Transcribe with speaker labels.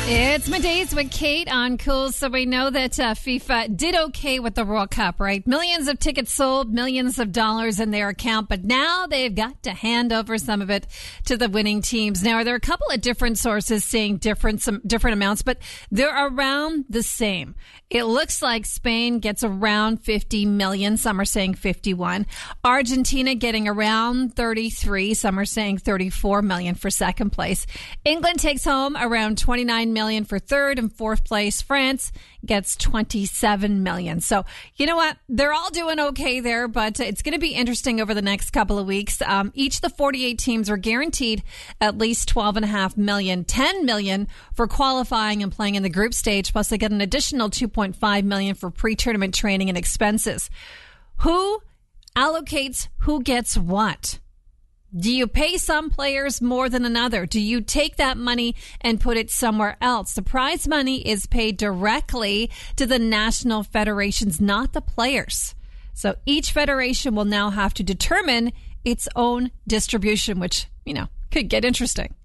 Speaker 1: It's Middays with Kate on Cool. So we know that FIFA did okay with the World Cup, right? Millions of tickets sold, millions of dollars in their account, but now they've got to hand over some of it to the winning teams. Now, there are a couple of different sources saying some different amounts, but they're around the same. It looks like Spain gets around 50 million. Some are saying 51. Argentina getting around 33. Some are saying 34 million for second place. England takes home around 29 million for third, and fourth place France gets 27 million. So you know what? They're all doing okay there, but it's going to be interesting over the next couple of weeks. Each of the 48 teams are guaranteed at least 12.5 million, 10 million for qualifying and playing in the group stage. Plus they get an additional 2.5 million for pre-tournament training and expenses. Who allocates who gets what? Do you pay some players more than another? Do you take that money and put it somewhere else? The prize money is paid directly to the national federations, not the players. So each federation will now have to determine its own distribution, which, could get interesting.